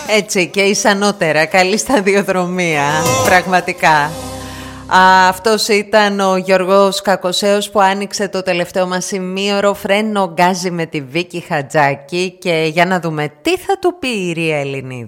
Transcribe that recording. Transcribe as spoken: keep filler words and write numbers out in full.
Έτσι και ισανότερα. Καλή σταδιοδρομία. Πραγματικά. Α, αυτός ήταν ο Γιώργος Κακοσέος που άνοιξε το τελευταίο μας ημίωρο Φρένο γκάζι με τη Βίκη Χατζάκη. Και για να δούμε τι θα του πει η Ηρία Ελληνίδου.